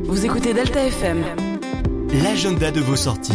Vous écoutez Delta FM. L'agenda de vos sorties.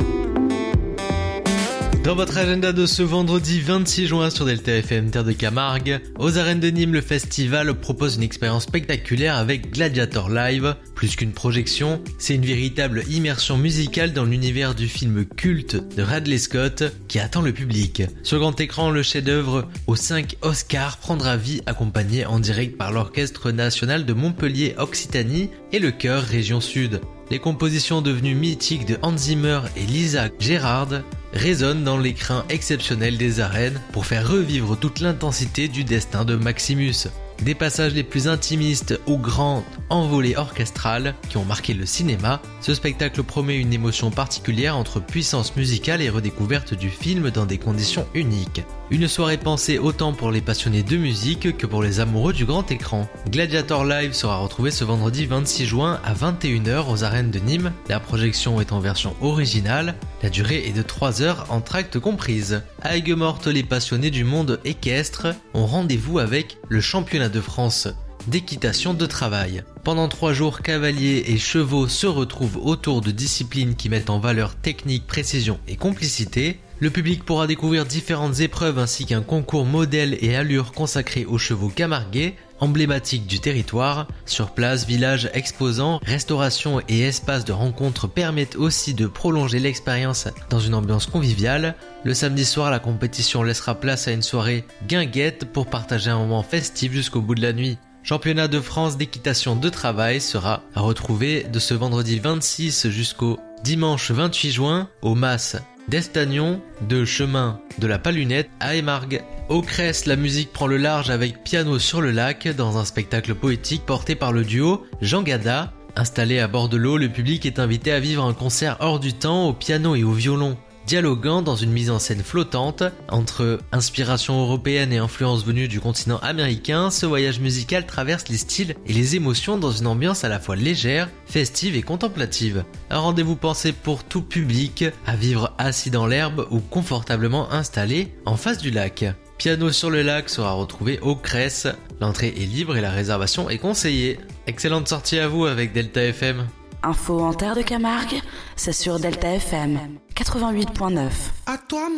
Dans votre agenda de ce vendredi 26 juin sur Delta FM Terre de Camargue, aux arènes de Nîmes, le festival propose une expérience spectaculaire avec Gladiator Live. Plus qu'une projection, c'est une véritable immersion musicale dans l'univers du film culte de Ridley Scott qui attend le public. Sur grand écran, le chef-d'œuvre aux 5 Oscars prendra vie accompagné en direct par l'Orchestre National de Montpellier Occitanie et le Chœur Région Sud. Les compositions devenues mythiques de Hans Zimmer et Lisa Gerrard résonnent dans l'écrin exceptionnel des arènes pour faire revivre toute l'intensité du destin de Maximus. Des passages les plus intimistes aux grandes envolées orchestrales qui ont marqué le cinéma, ce spectacle promet une émotion particulière entre puissance musicale et redécouverte du film dans des conditions uniques. Une soirée pensée autant pour les passionnés de musique que pour les amoureux du grand écran. Gladiator Live sera retrouvé ce vendredi 26 juin à 21h aux arènes de Nîmes. La projection est en version originale, la durée est de 3 heures entre actes comprises. À Aigues-Mortes, les passionnés du monde équestre ont rendez-vous avec le championnat de France d'équitation de travail. Pendant 3 jours, cavaliers et chevaux se retrouvent autour de disciplines qui mettent en valeur technique, précision et complicité. Le public pourra découvrir différentes épreuves ainsi qu'un concours modèle et allure consacré aux chevaux camarguais, emblématiques du territoire. Sur place, villages exposants, restauration et espaces de rencontres permettent aussi de prolonger l'expérience dans une ambiance conviviale. Le samedi soir, la compétition laissera place à une soirée guinguette pour partager un moment festif jusqu'au bout de la nuit. Championnat de France d'équitation de travail sera à retrouver de ce vendredi 26 jusqu'au dimanche 28 juin au Mas d'Estagnon, de chemin de la Palunette à Émargues. Au Cress, la musique prend le large avec Piano sur le lac dans un spectacle poétique porté par le duo Jean Gada. Installé à bord de l'eau, le public est invité à vivre un concert hors du temps au piano et au violon, dialoguant dans une mise en scène flottante. Entre inspiration européenne et influence venue du continent américain, ce voyage musical traverse les styles et les émotions dans une ambiance à la fois légère, festive et contemplative. Un rendez-vous pensé pour tout public, à vivre assis dans l'herbe ou confortablement installé en face du lac. Piano sur le lac sera retrouvé au Cress. L'entrée est libre et la réservation est conseillée. Excellente sortie à vous avec Delta FM. Info en Terre de Camargue, c'est sur Delta FM 88.9. À toi,